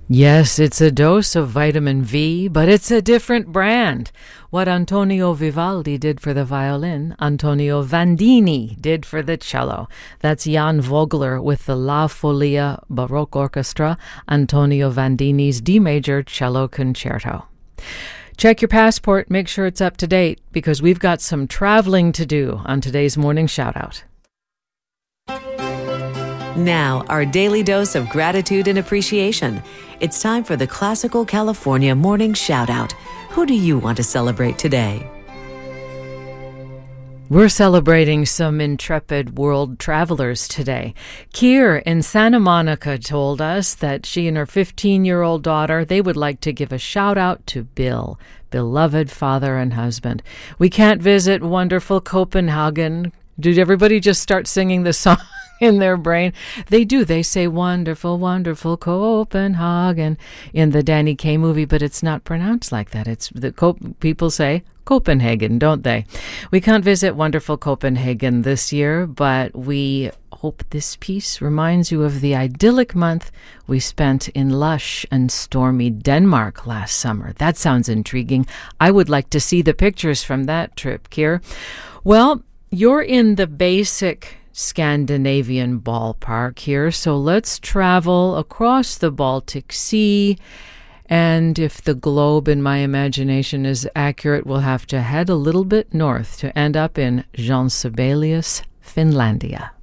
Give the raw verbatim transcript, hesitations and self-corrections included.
Yes, it's a dose of vitamin V, but it's a different brand. What Antonio Vivaldi did for the violin, Antonio Vandini did for the cello. That's Jan Vogler with the La Folia Baroque Orchestra, Antonio Vandini's D major cello concerto. Check your passport, make sure it's up to date, because we've got some traveling to do on today's morning shout-out. Now, our daily dose of gratitude and appreciation. It's time for the Classical California Morning Shout-Out. Who do you want to celebrate today? We're celebrating some intrepid world travelers today. Kier in Santa Monica told us that she and her fifteen-year-old daughter, they would like to give a shout-out to Bill, beloved father and husband. We can't visit wonderful Copenhagen. Did everybody just start singing the song in their brain? They do. They say wonderful, wonderful Copenhagen in the Danny Kaye movie, but it's not pronounced like that. It's the Co- people say Copenhagen, don't they? We can't visit wonderful Copenhagen this year, but we hope this piece reminds you of the idyllic month we spent in lush and stormy Denmark last summer. That sounds intriguing. I would like to see the pictures from that trip, Kier. Well, you're in the basic Scandinavian ballpark here, so let's travel across the Baltic Sea, and if the globe in my imagination is accurate, we'll have to head a little bit north to end up in Jan Sibelius, Finlandia.